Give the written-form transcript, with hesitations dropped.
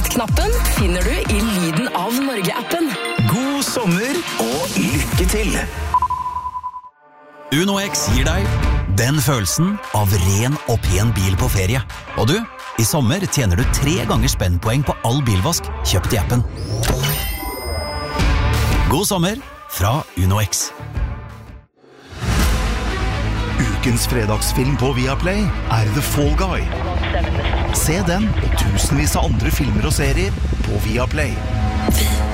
favoritt-knappen finner du i Lyden av Norge-appen. God sommer og lykke til! Uno X gir deg den følelsen av ren og pen bil på ferie. Og du, i sommer tjener du 3 ganger spennpoeng på all bilvask kjøpt i appen. God sommer fra Uno X. Ukens fredagsfilm på Viaplay The Fall Guy. Se den og tusenvis av andre filmer og serier på Viaplay.